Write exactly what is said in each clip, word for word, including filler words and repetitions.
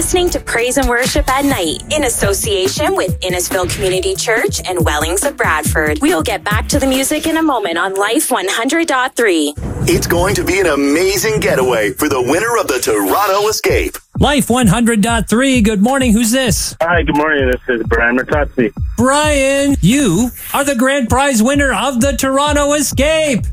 listening to Praise and Worship at Night in association with Innisfil Community Church and Wellings of Bradford. We'll get back to the music in a moment on Life one hundred point three. It's going to be an amazing getaway for the winner of the Toronto Escape. Life one hundred point three. Good morning. Who's this? Hi, good morning. This is Brian Mertazzi. Brian, you are the grand prize winner of the Toronto Escape.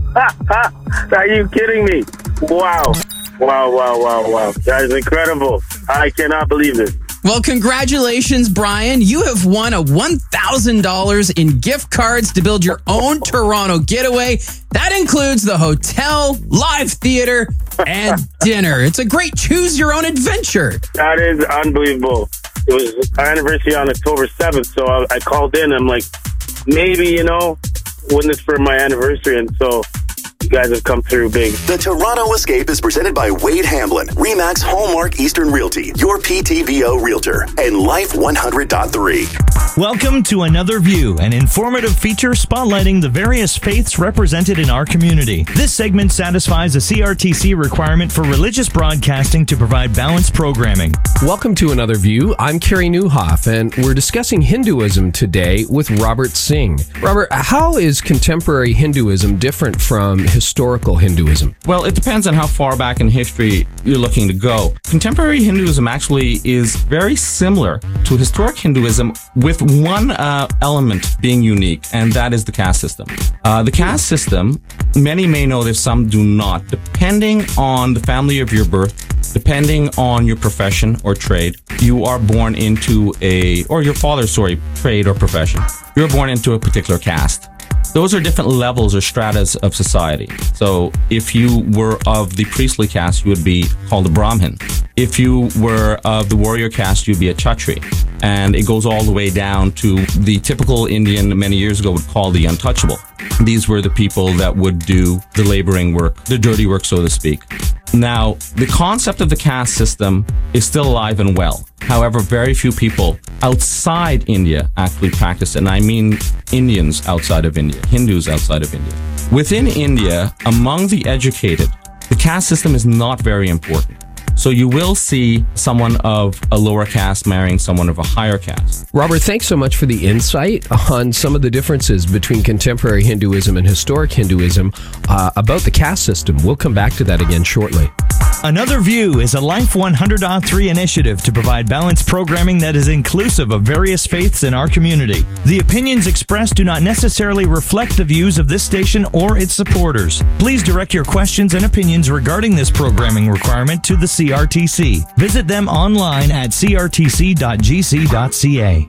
Are you kidding me? Wow. Wow, wow, wow, wow. That is incredible. I cannot believe this. Well, congratulations, Brian. You have won a one thousand dollars in gift cards to build your own Toronto getaway. That includes the hotel, live theater, and dinner. It's a great choose-your-own-adventure. That is unbelievable. It was our anniversary on October seventh, so I, I called in. I'm like, maybe, you know, when it's for my anniversary, and so you guys have come through big. The Toronto Escape is presented by Wade Hamblin, Remax Hallmark Eastern Realty, your P T V O Realtor, and Life one hundred point three. Welcome to Another View, an informative feature spotlighting the various faiths represented in our community. This segment satisfies a C R T C requirement for religious broadcasting to provide balanced programming. Welcome to Another View. I'm Kerry Newhoff, and we're discussing Hinduism today with Robert Singh. Robert, how is contemporary Hinduism different from historical Hinduism? Well, it depends on how far back in history you're looking to go. Contemporary Hinduism actually is very similar to historic Hinduism, with one uh, element being unique, and that is the caste system. Uh, the caste system, many may know this, some do not. Depending on the family of your birth, depending on your profession or trade, you are born into a, or your father's, sorry, trade or profession. You're born into a particular caste. Those are different levels or stratas of society. So if you were of the priestly caste, you would be called a Brahmin. If you were of the warrior caste, you'd be a Kshatri. And it goes all the way down to the typical Indian many years ago would call the untouchable. These were the people that would do the laboring work, the dirty work, so to speak. Now, the concept of the caste system is still alive and well. However, very few people outside India actually practice it. And I mean Indians outside of India, Hindus outside of India. Within India, among the educated, the caste system is not very important. So you will see someone of a lower caste marrying someone of a higher caste. Robert, thanks so much for the insight on some of the differences between contemporary Hinduism and historic Hinduism uh, about the caste system. We'll come back to that again shortly. Another View is a Life one hundred point three initiative to provide balanced programming that is inclusive of various faiths in our community. The opinions expressed do not necessarily reflect the views of this station or its supporters. Please direct your questions and opinions regarding this programming requirement to the C R T C. Visit them online at c r t c dot g c dot c a.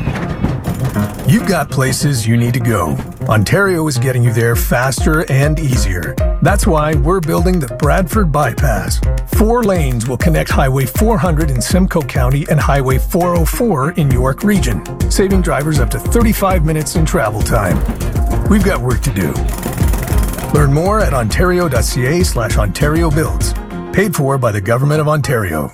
You've got places you need to go. Ontario is getting you there faster and easier. That's why we're building the Bradford Bypass. Four lanes will connect Highway four hundred in Simcoe County and Highway four oh four in York Region, saving drivers up to thirty-five minutes in travel time. We've got work to do. Learn more at ontario.ca slash Ontario Builds. Paid for by the Government of Ontario.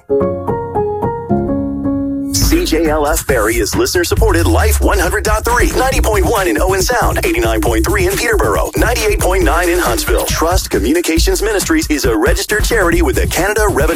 C J L F Barrie is listener-supported Life one hundred point three, ninety point one in Owen Sound, eighty-nine point three in Peterborough, ninety-eight point nine in Huntsville. Trust Communications Ministries is a registered charity with the Canada Revenue